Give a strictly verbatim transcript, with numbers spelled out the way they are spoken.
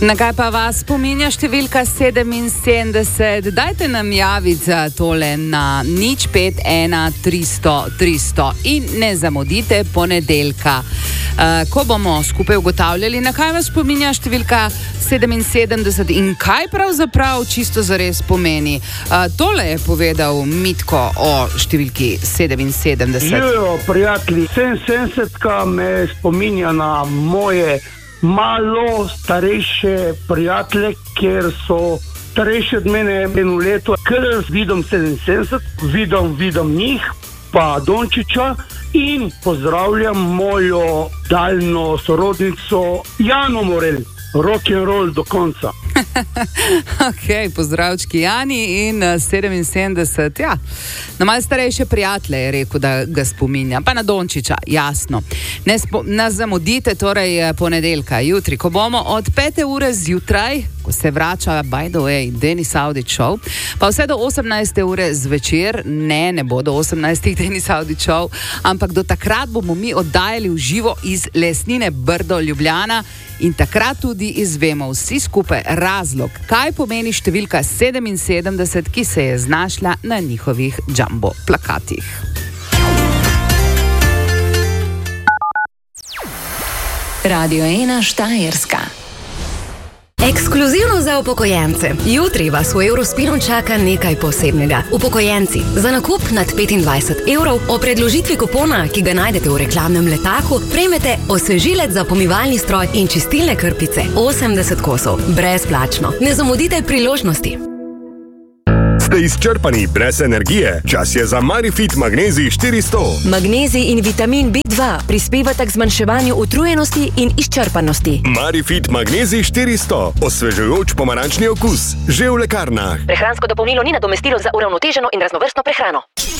Na kaj pa vas spominja številka sedeminsedemdeset? Dajte nam javiti za tole na nič pet ena tristo tristo in ne zamudite ponedeljka, uh, ko bomo skupaj ugotavljali, na kaj vas spominja številka sedeminsedemdeset in kaj pravzaprav čisto zares pomeni. Uh, tole je povedal Mitko o številki sedeminsedemdeset. Jojo, prijatelji, sedeminsedemdesetka me spominja na moje malo starejše prijatelje, ker so starejši od mene eno leto, ker vidim sedeminsedemdeset, vidim, vidim njih, pa Dončiča in pozdravljam mojo daljno sorodnico Jano Morel. Rock and roll do konca. Ok, pozdravčki Jani in uh, sedeminsedemdeset, ja. Na malo starejše prijatelje je rekel, da ga spominja. Pa na Dončiča, jasno. Ne spo, nas zamudite, torej ponedeljka, jutri, ko bomo od pete ure zjutraj, ko se vrača, by the way, Denis Audić Show, pa vse do osemnajste ure zvečer, ne, ne bo do osemnajstih Denis Audić Show, ampak do takrat bomo mi oddajali v živo iz Lesnine Brdo Ljubljana in takrat tudi izvemo vsi skupaj razlog, kaj pomeni številka sedeminsedemdeset, ki se je znašla na njihovih jumbo plakatih. Radio ena Štajerska. Ekskluzivno za upokojence. Jutri vas v Eurospinu čaka nekaj posebnega. Upokojenci, za nakup nad petindvajset evrov o predložitvi kupona, ki ga najdete v reklamnem letaku, prejmete osvežilec za pomivalni stroj in čistilne krpice osemdeset kosov. Brezplačno. Ne zamudite priložnosti. Ste izčrpani brez energije? Čas je za Marifit Magnezij štiristo. Magnezij in vitamin B dva prispevata k zmanjševanju utrujenosti in izčrpanosti. Marifit Magnezij štiristo. Osvežujoč pomarančni okus. Že v lekarnah. Prehransko dopolnilo ni nadomestilo za uravnoteženo in raznovrstno prehrano.